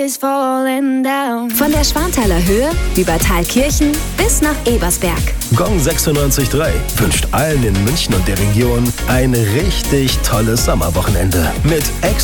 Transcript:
is falling down. Von der Schwanthaler Höhe über Thalkirchen bis nach Ebersberg. Gong 96.3 wünscht allen in München und der Region ein richtig tolles Sommerwochenende mit